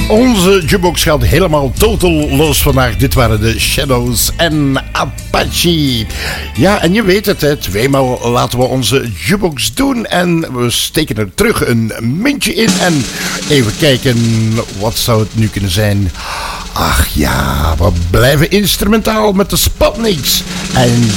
Onze jukebox gaat helemaal totaal los vandaag. Dit waren de Shadows en Apache. Ja, en je weet het, hè, tweemaal laten we onze jukebox doen. En we steken er terug een muntje in. En even kijken, wat zou het nu kunnen zijn? Ach ja, we blijven instrumentaal met de Sputniks. En